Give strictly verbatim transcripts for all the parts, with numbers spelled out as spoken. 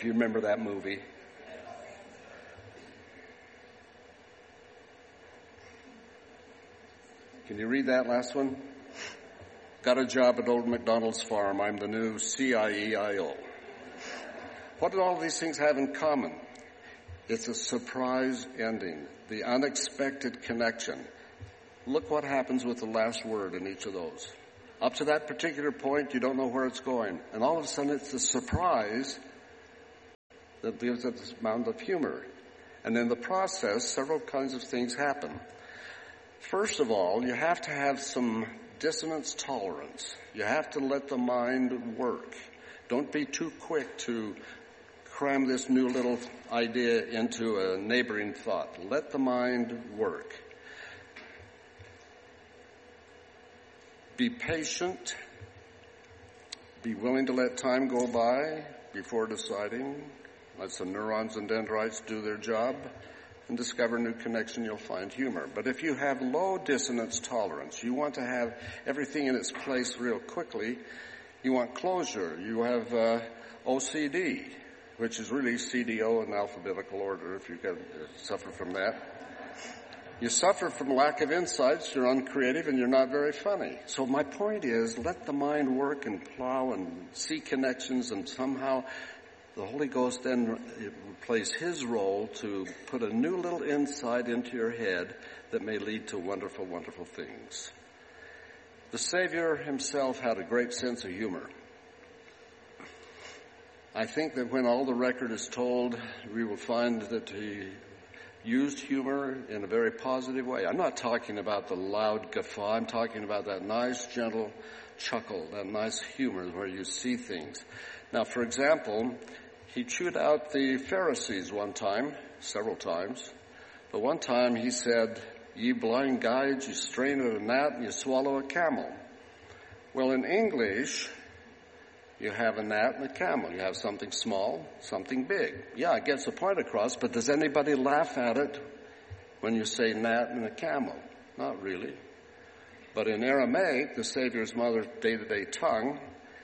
if you remember that movie. Can you read that last one? Got a job at Old MacDonald's farm. I'm the new C I E I O. What do all these things have in common? It's a surprise ending, the unexpected connection. Look what happens with the last word in each of those. Up to that particular point, you don't know where it's going. And all of a sudden, it's a surprise that gives it this amount of humor. And in the process, several kinds of things happen. First of all, you have to have some dissonance tolerance. You have to let the mind work. Don't be too quick to cram this new little idea into a neighboring thought. Let the mind work. Be patient. Be willing to let time go by before deciding. Let some neurons and dendrites do their job and discover new connection. You'll find humor. But if you have low dissonance tolerance, you want to have everything in its place real quickly, you want closure. You have uh, O C D, which is really C D O in alphabetical order, if you can suffer from that. You suffer from lack of insights, you're uncreative, and you're not very funny. So my point is, let the mind work and plow and see connections, and somehow the Holy Ghost then plays his role to put a new little insight into your head that may lead to wonderful, wonderful things. The Savior himself had a great sense of humor. I think that when all the record is told, we will find that he used humor in a very positive way. I'm not talking about the loud guffaw. I'm talking about that nice, gentle chuckle, that nice humor where you see things. Now, for example, he chewed out the Pharisees one time, several times. But one time he said, "Ye blind guides, you strain at a gnat and you swallow a camel." Well, in English, you have a gnat and a camel. You have something small, something big. Yeah, it gets the point across, but does anybody laugh at it when you say gnat and a camel? Not really. But in Aramaic, the Savior's mother's day-to-day tongue,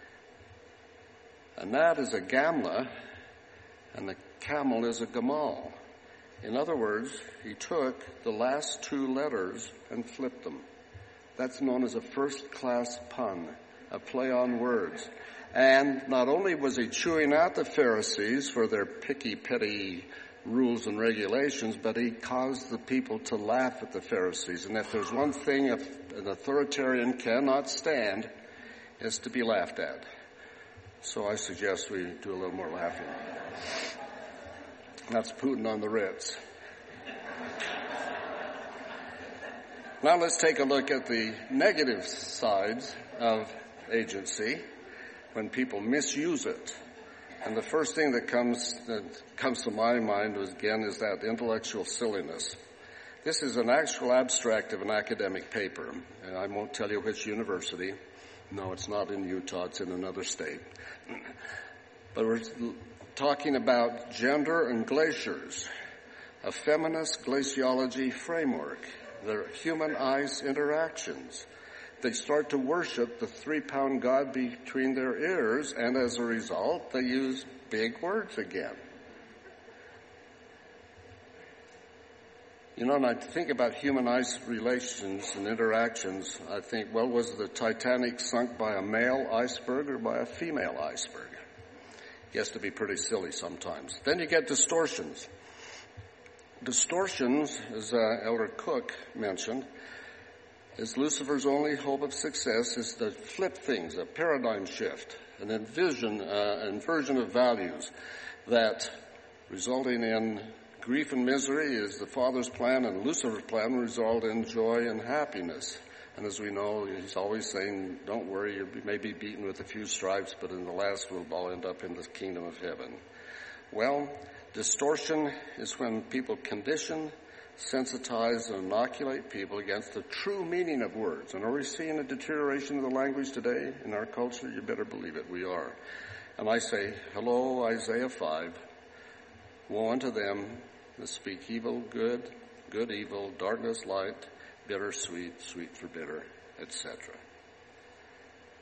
a gnat is a gamla, and the camel is a gamal. In other words, he took the last two letters and flipped them. That's known as a first-class pun, a play on words. And not only was he chewing out the Pharisees for their picky, petty rules and regulations, but he caused the people to laugh at the Pharisees. And if there's one thing an authoritarian cannot stand, it's to be laughed at. So I suggest we do a little more laughing. That's Putin on the Ritz. Now let's take a look at the negative sides of agency when people misuse it. And the first thing that comes that comes to my mind was, again, is that intellectual silliness. This is an actual abstract of an academic paper, and I won't tell you which university. No, it's not in Utah, it's in another state. But we're talking about gender and glaciers, a feminist glaciology framework, the human-ice interactions. They start to worship the three-pound God between their ears, and as a result, they use big words again. You know, when I think about human-ice relations and interactions, I think, well, was the Titanic sunk by a male iceberg or by a female iceberg? Gets to be pretty silly sometimes. Then you get distortions. Distortions, as uh, Elder Cook mentioned, is Lucifer's only hope of success is to flip things, a paradigm shift, an inversion, uh, inversion of values that resulting in grief and misery is the Father's plan, and Lucifer's plan will result in joy and happiness. And as we know, he's always saying, don't worry, you may be beaten with a few stripes, but in the last we'll all end up in the kingdom of heaven. Well, distortion is when people condition, sensitize, and inoculate people against the true meaning of words. And are we seeing a deterioration of the language today in our culture? You better believe it, we are. And I say, hello, Isaiah five. Woe unto them that speak evil, good, good, evil, darkness, light, bitter, sweet, sweet for bitter, et cetera.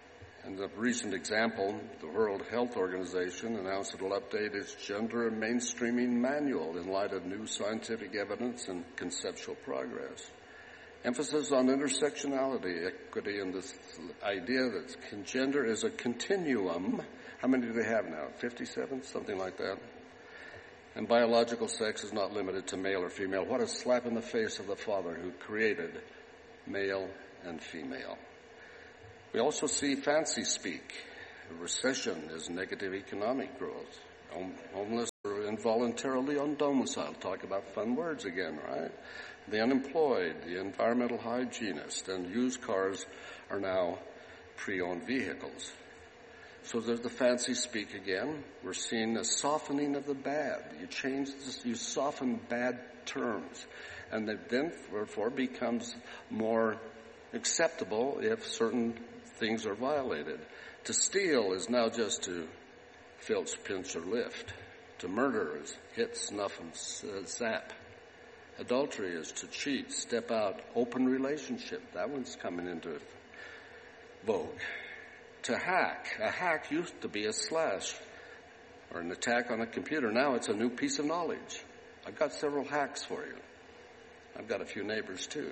And the recent example, the World Health Organization announced it will update its gender mainstreaming manual in light of new scientific evidence and conceptual progress. Emphasis on intersectionality, equity, and this idea that gender is a continuum. How many do they have now? fifty-seven? Something like that. And biological sex is not limited to male or female. What a slap in the face of the Father who created male and female. We also see fancy speak. A recession is negative economic growth. Homeless are involuntarily undomiciled. Talk about fun words again, right? The unemployed, the environmental hygienist, and used cars are now pre-owned vehicles. So there's the fancy speak again. We're seeing a softening of the bad. You change, you soften bad terms. And that then, therefore, becomes more acceptable if certain things are violated. To steal is now just to filch, pinch, or lift. To murder is hit, snuff, and zap. Adultery is to cheat, step out, open relationship. That one's coming into vogue. To hack. A hack used to be a slash or an attack on a computer. Now it's a new piece of knowledge. I've got several hacks for you. I've got a few neighbors too.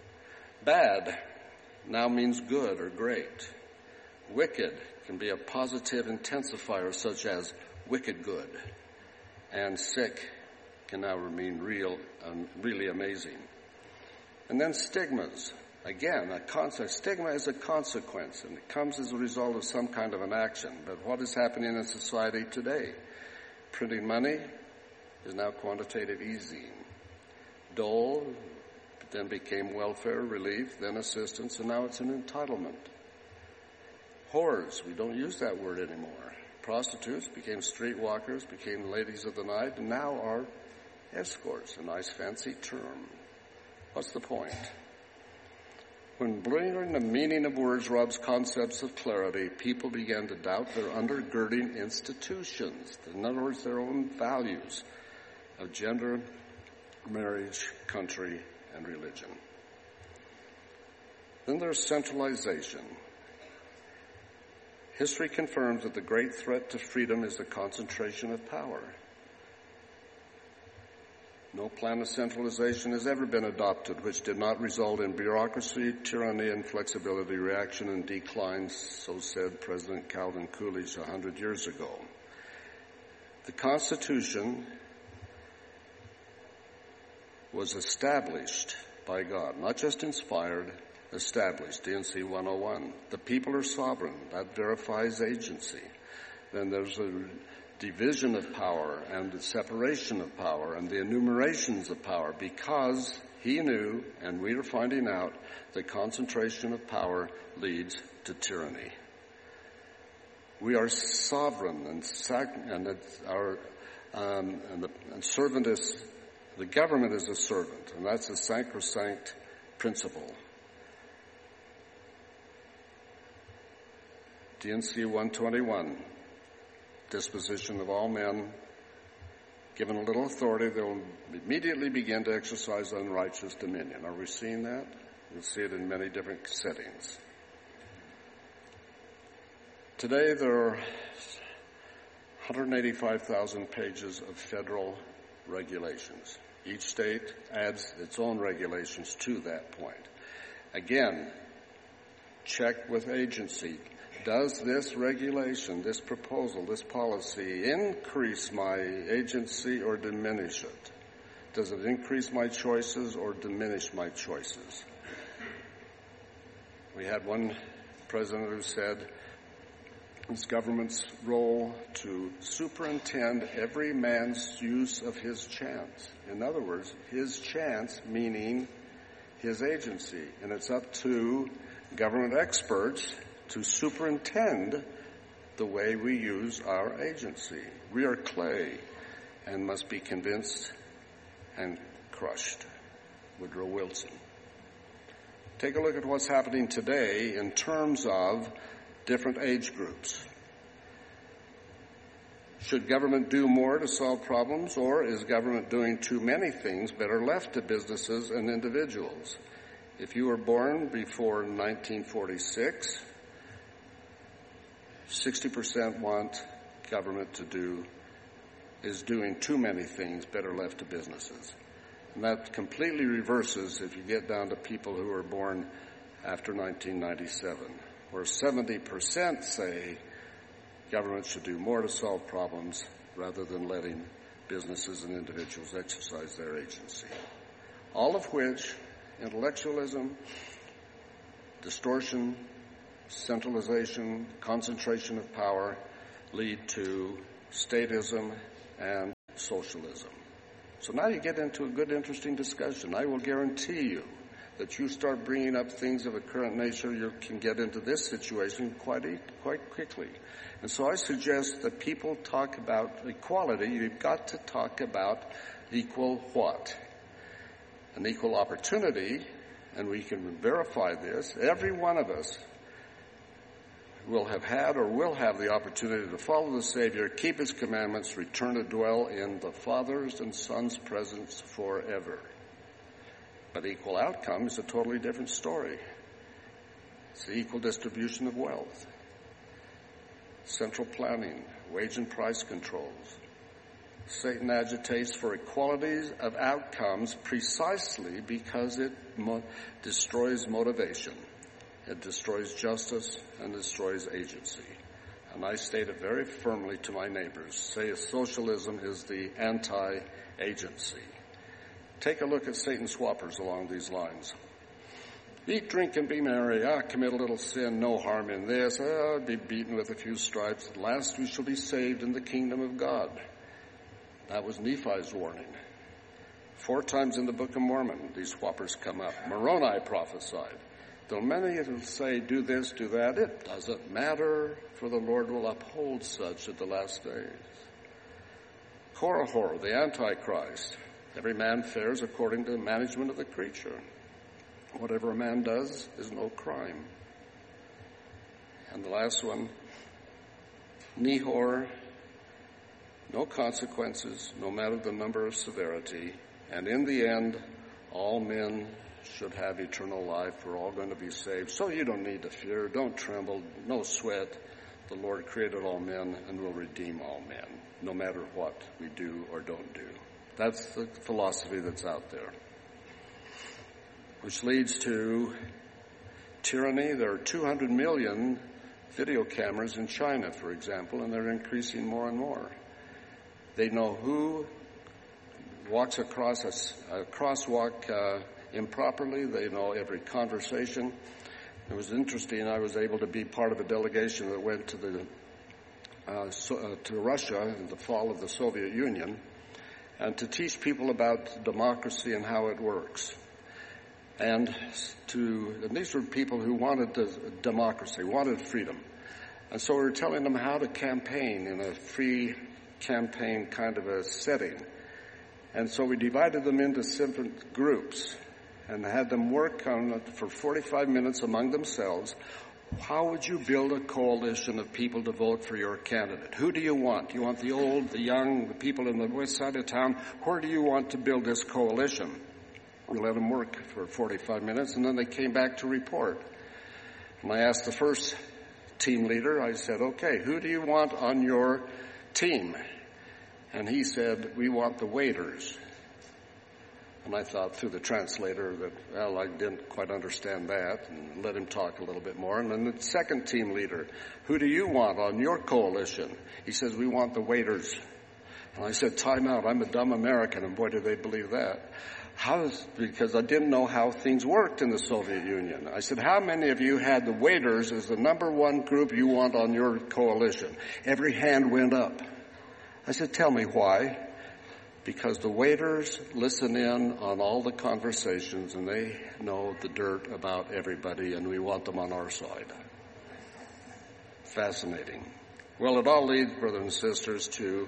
Bad now means good or great. Wicked can be a positive intensifier such as wicked good. And sick can now mean real, um, really amazing. And then stigmas. Again, a concept. Stigma is a consequence, and it comes as a result of some kind of an action. But what is happening in society today? Printing money is now quantitative easing. Dole then became welfare, relief, then assistance, and now it's an entitlement. Whores, we don't use that word anymore. Prostitutes became streetwalkers, became ladies of the night, and now are escorts, a nice fancy term. What's the point? When blurring the meaning of words robs concepts of clarity, people began to doubt their undergirding institutions, in other words, their own values of gender, marriage, country, and religion. Then there's centralization. History confirms that the great threat to freedom is the concentration of power. No plan of centralization has ever been adopted which did not result in bureaucracy, tyranny, inflexibility, reaction, and decline, so said President Calvin Coolidge a hundred years ago. The Constitution was established by God, not just inspired, established, D N C one oh one. The people are sovereign. That verifies agency. Then there's a division of power and the separation of power and the enumerations of power because he knew, and we are finding out, that concentration of power leads to tyranny. We are sovereign, and, sac- and it's our um, and the and servant is the government is a servant, and that's a sacrosanct principle. D N C one twenty-one, disposition of all men, given a little authority, they will immediately begin to exercise unrighteous dominion. Are we seeing that? We see it in many different settings. Today there are one hundred eighty-five thousand pages of federal regulations. Each state adds its own regulations to that point. Again, check with agency. Does this regulation, this proposal, this policy increase my agency or diminish it? Does it increase my choices or diminish my choices? We had one president who said it's government's role to superintend every man's use of his chance. In other words, his chance meaning his agency. And it's up to government experts to superintend the way we use our agency. We are clay and must be convinced and crushed. Woodrow Wilson. Take a look at what's happening today in terms of different age groups. Should government do more to solve problems, or is government doing too many things better left to businesses and individuals? If you were born before nineteen forty-six, sixty percent want government to do, is doing too many things better left to businesses. And that completely reverses if you get down to people who were born after nineteen ninety-seven, where seventy percent say government should do more to solve problems rather than letting businesses and individuals exercise their agency. All of which, intellectualism, distortion, centralization, concentration of power, lead to statism and socialism. So now you get into a good, interesting discussion. I will guarantee you that you start bringing up things of a current nature, you can get into this situation quite quite quickly. And so I suggest that people talk about equality. You've got to talk about equal what? An equal opportunity, and we can verify this. Every one of us will have had or will have the opportunity to follow the Savior, keep His commandments, return to dwell in the Father's and Son's presence forever. But equal outcome is a totally different story. It's the equal distribution of wealth, central planning, wage and price controls. Satan agitates for equalities of outcomes precisely because it mo- destroys motivation. It destroys justice and destroys agency. And I state it very firmly to my neighbors. Say socialism is the anti-agency. Take a look at Satan's whoppers along these lines. Eat, drink, and be merry. Ah, commit a little sin, no harm in this. Ah, be beaten with a few stripes. At last we shall be saved in the kingdom of God. That was Nephi's warning. Four times in the Book of Mormon, these whoppers come up. Moroni prophesied. Though many will say, do this, do that, it doesn't matter, for the Lord will uphold such at the last days. Korihor, the Antichrist. Every man fares according to the management of the creature. Whatever a man does is no crime. And the last one, Nehor, no consequences, no matter the number of severity. And in the end, all men should have eternal life. We're all going to be saved. So you don't need to fear. Don't tremble. No sweat. The Lord created all men and will redeem all men, no matter what we do or don't do. That's the philosophy that's out there. Which leads to tyranny. There are two hundred million video cameras in China, for example, and they're increasing more and more. They know who walks across a, a crosswalk uh, improperly. They know every conversation. It was interesting. I was able to be part of a delegation that went to the uh, so, uh, to Russia in the fall of the Soviet Union, and to teach people about democracy and how it works. And to and these were people who wanted the democracy, wanted freedom. And so we were telling them how to campaign in a free campaign kind of a setting. And so we divided them into different groups and had them work on it for forty-five minutes among themselves. How would you build a coalition of people to vote for your candidate? Who do you want? Do you want the old, the young, the people in the west side of town? Where do you want to build this coalition? We let them work for forty-five minutes, and then they came back to report. And I asked the first team leader, I said, okay, who do you want on your team? And he said, we want the waiters. And I thought through the translator that, well, I didn't quite understand that, and let him talk a little bit more. And then the second team leader, who do you want on your coalition? He says, we want the waiters. And I said, time out, I'm a dumb American, and boy, did they believe that. How is, because I didn't know how things worked in the Soviet Union. I said, how many of you had the waiters as the number one group you want on your coalition? Every hand went up. I said, tell me why. Because the waiters listen in on all the conversations and they know the dirt about everybody, and we want them on our side. Fascinating. Well, it all leads, brothers and sisters, to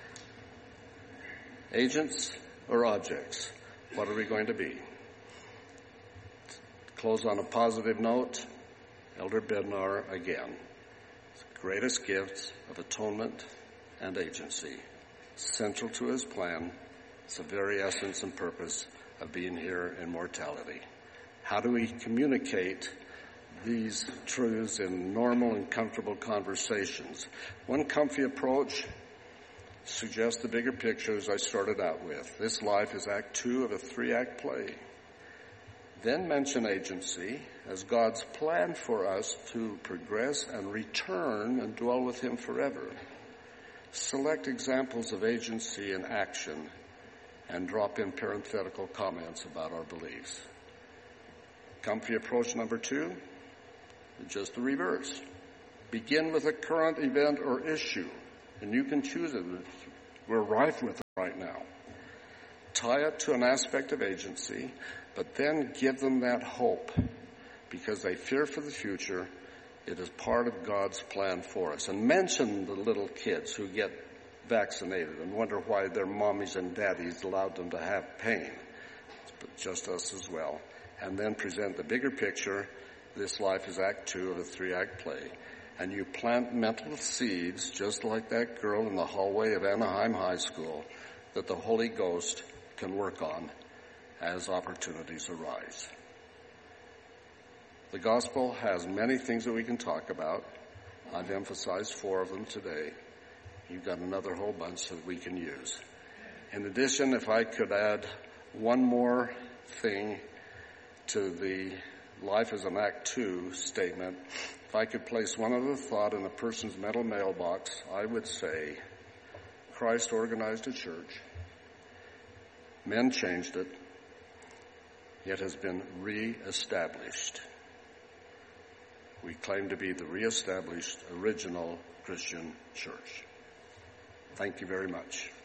agents or objects. What are we going to be? To close on a positive note, Elder Bednar again. The greatest gifts of atonement and agency. Central to his plan, it's the very essence and purpose of being here in mortality. How do we communicate these truths in normal and comfortable conversations. One comfy approach suggests the bigger picture as I started out with. This life is act two of a three-act play. Then mention agency as God's plan for us to progress and return and dwell with him forever. Select examples of agency and action and drop in parenthetical comments about our beliefs. Comfy approach number two, just the reverse. Begin with a current event or issue, and you can choose it. We're rife with it right now. Tie it to an aspect of agency, but then give them that hope because they fear for the future. It is part of God's plan for us. And mention the little kids who get vaccinated and wonder why their mommies and daddies allowed them to have pain. But just us as well. And then present the bigger picture. This life is act two of a three-act play. And you plant mental seeds, just like that girl in the hallway of Anaheim High School, that the Holy Ghost can work on as opportunities arise. The gospel has many things that we can talk about. I've emphasized four of them today. You've got another whole bunch that we can use. In addition, if I could add one more thing to the life as an act two statement, if I could place one other thought in a person's mental mailbox, I would say Christ organized a church. Men changed it. It has been reestablished. We claim to be the reestablished original Christian church. Thank you very much.